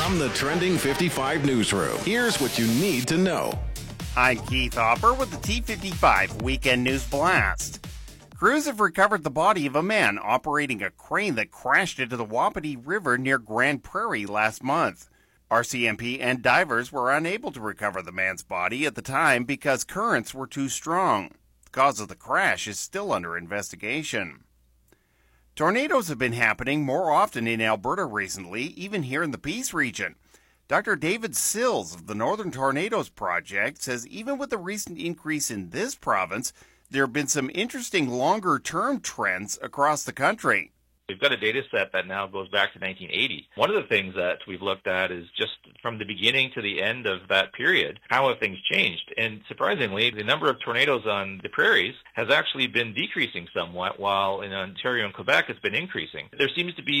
From the Trending 55 newsroom, here's what you need to know. I'm Keith Hopper with the T55 Weekend News Blast. Crews have recovered the body of a man operating a crane that crashed into the Wapiti River near Grand Prairie last month. RCMP and divers were unable to recover the man's body at the time because currents were too strong. The cause of the crash is still under investigation. Tornadoes have been happening more often in Alberta recently, even here in the Peace region. Dr. David Sills of the Northern Tornadoes Project says even with the recent increase in this province, there have been some interesting longer-term trends across the country. We've got a data set that now goes back to 1980. One of the things that we've looked at is just from the beginning to the end of that period, how have things changed? And surprisingly, the number of tornadoes on the prairies has actually been decreasing somewhat, while in Ontario and Quebec it's been increasing. There seems to be